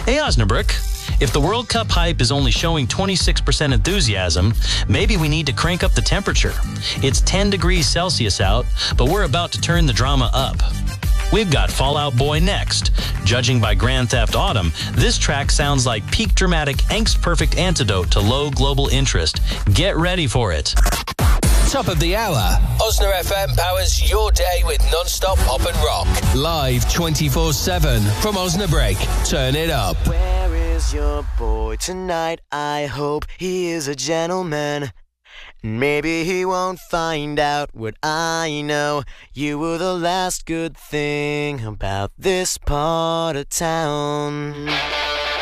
Hey, Osnabrück. If the World Cup hype is only showing 26% enthusiasm, maybe we need to crank up the temperature. It's 10 degrees Celsius out, but we're about to turn the drama up. We've got Fall Out Boy next. Judging by Grand Theft Autumn, this track sounds like peak dramatic, angst-perfect antidote to low global interest. Get ready for it. Top of the hour. Osna FM powers your day with non-stop pop and rock. Live 24/7 from Osnabrück. Turn it up. Where is your boy tonight? I hope he is a gentleman. Maybe he won't find out what I know. You were the last good thing about this part of town.